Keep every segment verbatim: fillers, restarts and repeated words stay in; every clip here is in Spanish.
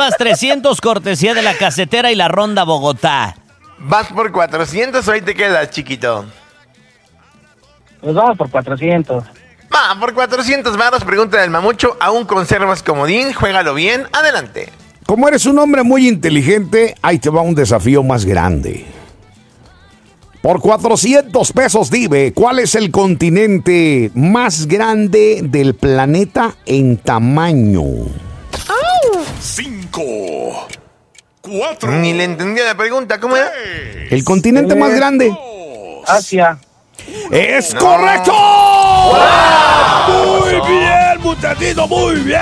llevas trescientos, cortesía de la casetera y la Ronda Bogotá. ¿Vas por cuatrocientos o ahí te quedas, chiquito? Pues vamos por cuatrocientos. Va, por cuatrocientos varos, pregunta del mamucho. Aún conservas comodín, juégalo bien, adelante. Como eres un hombre muy inteligente, ahí te va un desafío más grande. Por cuatrocientos pesos, dime, ¿cuál es el continente más grande del planeta en tamaño? Cinco, cuatro. Ni le entendí la pregunta, ¿cómo era? El continente más grande. Asia. ¡Es No. correcto! ¡Wow! Muy bien, muchachito, muy bien.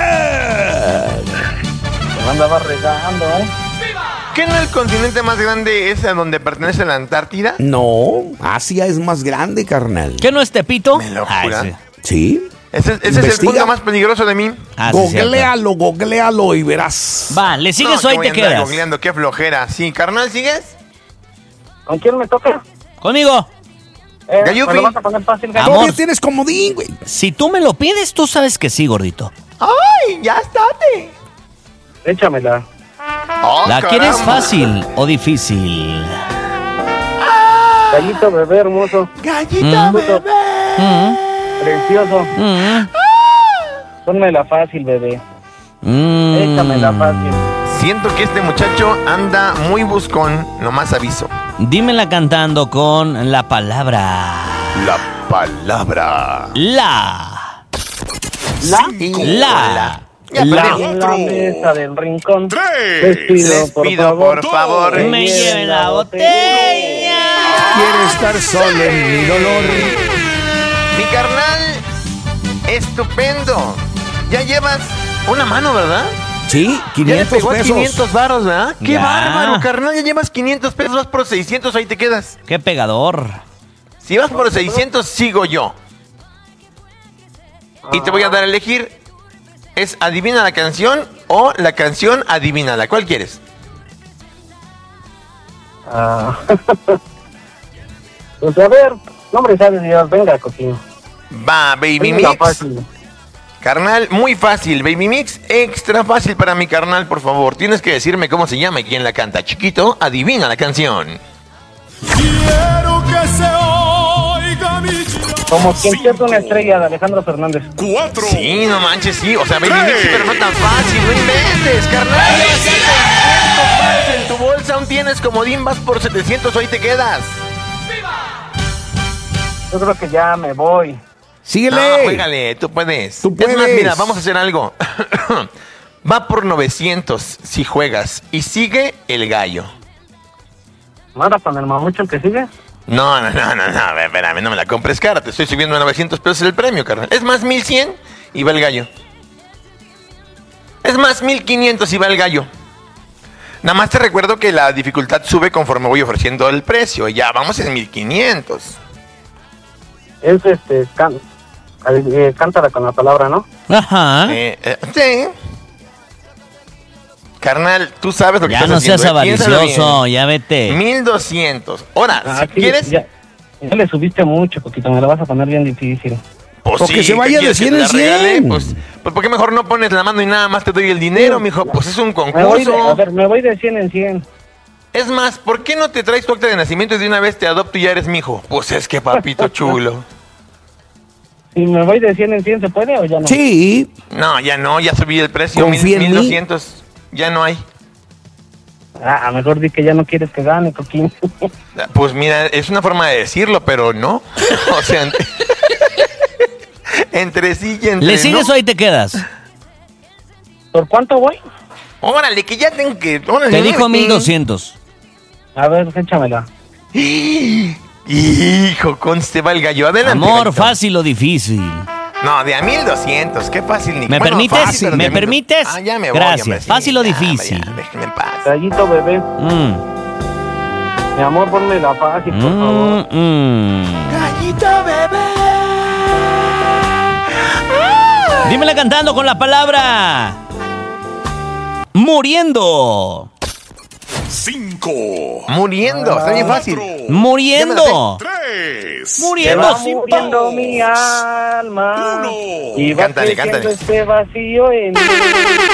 Me andaba regando, ¿eh? ¿Qué no el continente más grande es a donde pertenece la Antártida? No, Asia es más grande, carnal. ¿Qué no es Tepito? ¿Me lo Ay, jura? sí. ¿Sí? Ese, ese es el Investiga. punto más peligroso de mí. Ah, sí, cierto. Googlealo, googlealo y verás. Va, ¿le sigues No, o ahí que voy te a andar quedas? googleando, qué flojera. Sí, carnal, ¿sigues? ¿Con quién me toca? Conmigo. Eh, Gayupi. ¿Me lo vas a poner fácil, Gayupi? Amor. Todavía tienes comodín, güey. Si tú me lo pides, tú sabes que sí, gordito. ¡Ay, ya estate! Échamela. Oh, ¿La caramba. quieres fácil o difícil? Gallito bebé hermoso, Gallita Mm. bebé. Mm, precioso. mm, Pónmela fácil, bebé. mm. Échamela fácil. Siento que este muchacho anda muy buscón, nomás aviso. Dímela cantando con la palabra. La palabra. La. La. La. Ya La. perdí. En la mesa del rincón. Tres. Les pido, Les por pido, favor. por favor. que Me lleven la botella. Quiero estar solo en mi dolor. Mi carnal, estupendo. Ya llevas una mano, ¿verdad? Sí, Ya le quinientos pegó a pesos. quinientos varos, ¿verdad? ¡Qué Ya. bárbaro, carnal! Ya llevas quinientos pesos, vas por seiscientos, ahí te quedas. Qué pegador. Si vas por seiscientos, sigo yo. Y te voy a dar a elegir. ¿Es adivina la canción o la canción adivínala? ¿Cuál quieres? Ah. Pues a ver, nombre sabe Dios, venga, Coquín. Va, Baby Venga, Mix. fácil. Carnal, muy fácil. Baby Mix, extra fácil para mi carnal, por favor. Tienes que decirme cómo se llama y quién la canta. Chiquito, adivina la canción. Quiero que se oiga mi llanto. Como quien pierde una estrella de Alejandro Fernández. Cuatro. Sí, no manches, sí. O sea, Baby Tres. Mix, pero no tan fácil. No inventes, carnal. seiscientos varos en tu bolsa, aún tienes comodín, vas por setecientos, ahí te quedas. Yo creo que ya me voy. Síguele. No, juégale, tú puedes. Tú Es más, puedes. mira, vamos a hacer algo. Va por novecientos si juegas. Y sigue el gallo. ¿Manda con el mamucho el que sigue? No, no, no, no, no, a ver, espérame, no me la compres cara, te estoy subiendo a novecientos pesos el premio, carnal. Es más, mil cien y va el gallo. Es más, mil quinientos y va el gallo. Nada más te recuerdo que la dificultad sube conforme voy ofreciendo el precio. Y ya vamos en mil quinientos. Es este, can, eh, cántala con la palabra, ¿no? Ajá. Eh, eh, sí. Carnal, tú sabes lo que Ya estás no haciendo. seas ¿eh? Piénsalo avaricioso, bien. ya vete. mil doscientos. Ahora, Ah, si sí, quieres... Ya, ya le subiste mucho, Coquito, me lo vas a poner bien difícil. Pues Porque sí, se ¿qué vaya de quieres que cien te en la regale? cien. Pues, pues, ¿por qué mejor no pones la mano y nada más te doy el dinero, mijo? Pues es un Me voy de, concurso. a ver, me voy de cien en cien. Es más, ¿por qué no te traes tu acta de nacimiento y de una vez te adopto y ya eres mi hijo? Pues es que papito chulo. Si me voy de cien en cien, ¿se puede o ya no? Sí. No, ya no, ya subí el precio. Confía en mí. mil doscientos. Ya no hay. Ah, a mejor di que ya no quieres que gane, Coquín. Pues mira, es una forma de decirlo, pero no. O sea, entre, entre sí y entre ¿Le sigues no. o ahí te quedas? ¿Por cuánto voy? Órale, que ya tengo que... órale, Te dijo no, mil doscientos. A ver, échamela. Hijo, conste va el gallo. Adelante, Amor, gallito. fácil o difícil. No, de a mil doscientos, qué fácil. Ni... ¿Me bueno, permites? fácil, pero de ¿Me a mil- permites? Ah, ya me voy, Gracias. hombre, sí. ¿Fácil o Ya, difícil? ya, déjeme en paz. Gallito bebé, Mm, mi amor, ponme la fácil, por favor. mm, mm. Gallito bebé. Dímela cantando con la palabra muriendo. Cinco. Muriendo, está bien fácil. Muriendo. Tres. Se Muriendo va sin muriendo paz. mi alma Uno. y va Cántale, creciendo cántale. este vacío en mí.